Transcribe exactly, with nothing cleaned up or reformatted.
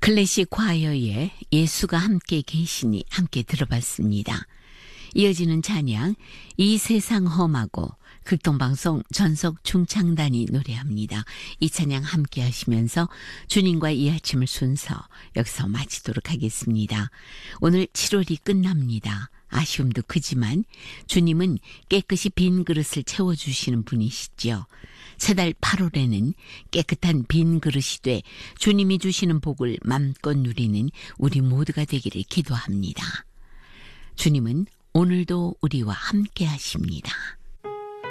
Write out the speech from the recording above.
클래식 과여의 예수가 함께 계시니 함께 들어봤습니다. 이어지는 찬양 이 세상 험하고 극동방송 전속 중창단이 노래합니다. 이 찬양 함께 하시면서 주님과 이 아침을 순서 여기서 마치도록 하겠습니다. 오늘 칠월이 끝납니다. 아쉬움도 크지만 주님은 깨끗이 빈 그릇을 채워주시는 분이시죠. 새달 팔월에는 깨끗한 빈 그릇이 돼 주님이 주시는 복을 맘껏 누리는 우리 모두가 되기를 기도합니다. 주님은 오늘도 우리와 함께 하십니다.